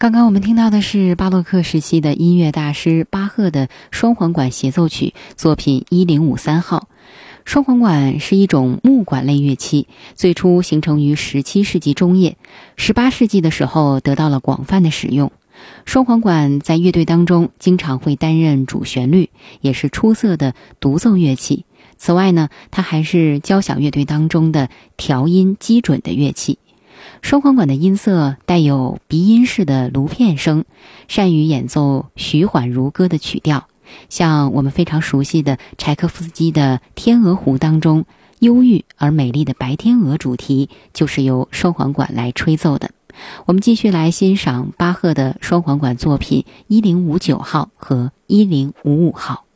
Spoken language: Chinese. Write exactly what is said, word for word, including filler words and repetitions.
刚刚我们听到的是巴洛克时期的音乐大师巴赫的双簧管协奏曲作品一零五三号。双簧管是一种木管类乐器，最初形成于十七世纪中叶，十八世纪的时候得到了广泛的使用。双簧管在乐队当中经常会担任主旋律，也是出色的独奏乐器。此外呢，它还是交响乐队当中的调音基准的乐器。双簧管的音色带有鼻音式的芦片声，善于演奏徐缓如歌的曲调，像我们非常熟悉的柴可夫斯基的《天鹅湖》当中忧郁而美丽的白天鹅主题就是由双簧管来吹奏的。我们继续来欣赏巴赫的双簧管作品一零五九号和一零五五号。